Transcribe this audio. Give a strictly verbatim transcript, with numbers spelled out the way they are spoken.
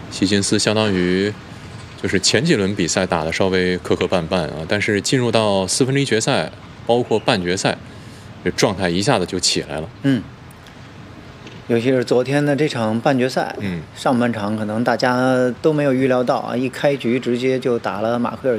希金斯相当于就是前几轮比赛打得稍微磕磕绊绊啊，但是进入到四分之一决赛，包括半决赛，这状态一下子就起来了。 嗯，尤其是昨天的这场半决赛， 嗯， 上半场可能大家都没有预料到啊，一开局直接就打了马奎尔